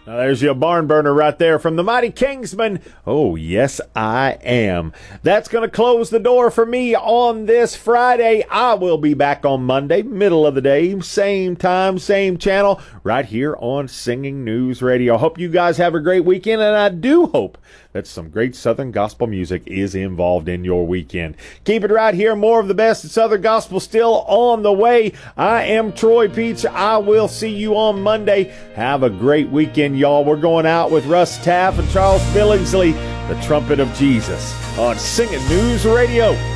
Now, there's your barn burner right there from the Mighty Kingsmen. Oh, yes, I am. That's going to close the door for me on this Friday. I will be back on Monday, middle of the day, same time, same channel, right here on Singing News Radio. Hope you guys have a great weekend, and I do hope that some great Southern gospel music is involved in your weekend. Keep it right here. More of the best Southern gospel still on the way. I am Troy Peach. I will see you on Monday. Have a great weekend, y'all. We're going out with Russ Taff and Charles Billingsley, the Trumpet of Jesus, on Singing News Radio.